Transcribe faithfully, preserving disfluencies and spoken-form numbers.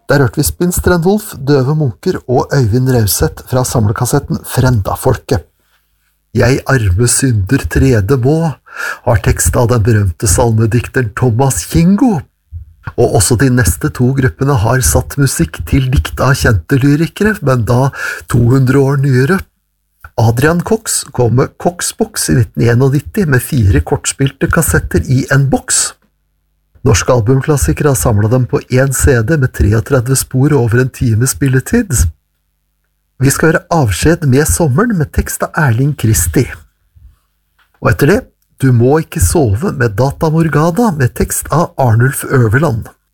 Der hørte vi Spinstrenwolf, Døve Munker og Øyvind Rauseth fra samlekassetten Frendafolket. Jeg arme synder trede må, har tekst av den berømte salmedikteren Thomas Kingo. Og også de neste to gruppene har satt musikk til dikt av kjente lyrikere, men da to hundre år nyere. Adrian Cox kom med Cox-box i nitten nittien med fire kortspilte kassetter i en boks. Norske albumklassikere har samlet dem på en C D med treogtredve spor over en time spilletid. Vi skal høre Avskjed med sommeren med tekst av Erling Kristi. Og etter det, Du må ikke sove med Data Morgana med tekst av Arnulf Øverland.